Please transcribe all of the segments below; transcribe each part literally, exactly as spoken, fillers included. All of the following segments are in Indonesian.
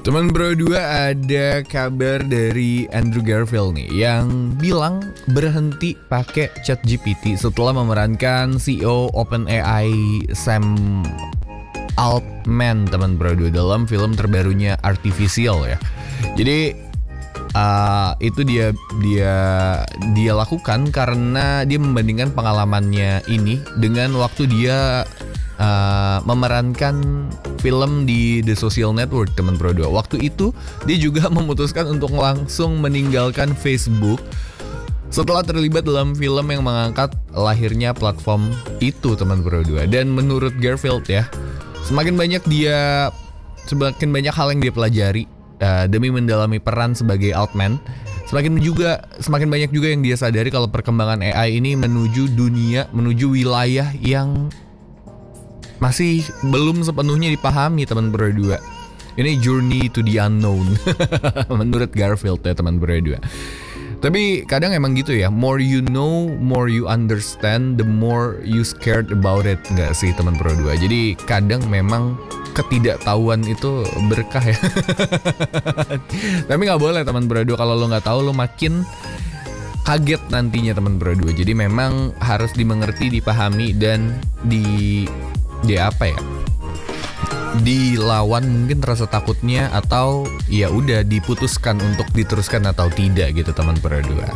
Teman Bro dua, ada kabar dari Andrew Garfield nih yang bilang berhenti pakai ChatGPT setelah memerankan C E O OpenAI Sam Altman, teman Bro dua, dalam film terbarunya Artificial ya. Jadi uh, itu dia dia dia lakukan karena dia membandingkan pengalamannya ini dengan waktu dia Uh, memerankan film di The Social Network, teman Bro dua. Waktu itu dia juga memutuskan untuk langsung meninggalkan Facebook setelah terlibat dalam film yang mengangkat lahirnya platform itu, teman Bro dua. Dan menurut Garfield ya, semakin banyak dia semakin banyak hal yang dia pelajari uh, demi mendalami peran sebagai Altman, semakin juga semakin banyak juga yang dia sadari kalau perkembangan A I ini menuju dunia, menuju wilayah yang masih belum sepenuhnya dipahami, teman Bro dua. Ini journey to the unknown menurut Garfield ya, teman Bro dua. Tapi kadang emang gitu ya, more you know, more you understand, the more you scared about it, nggak sih teman Bro dua? Jadi kadang memang ketidaktahuan itu berkah ya. Tapi nggak boleh teman Bro dua, kalau lo nggak tahu lo makin kaget nantinya, teman Bro dua. Jadi memang harus dimengerti, dipahami, dan di dia apa ya, dilawan mungkin rasa takutnya, atau ya udah diputuskan untuk diteruskan atau tidak gitu, teman Bro dua.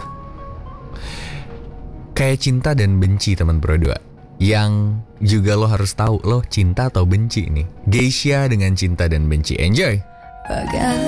Kayak cinta dan benci, teman Bro dua, yang juga lo harus tahu lo cinta atau benci nih. Geisha dengan Cinta dan Benci. Enjoy. Bagai